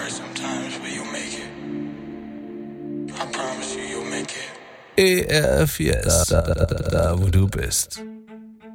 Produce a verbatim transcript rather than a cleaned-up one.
E R F, yes, da, da, da, da, wo du bist.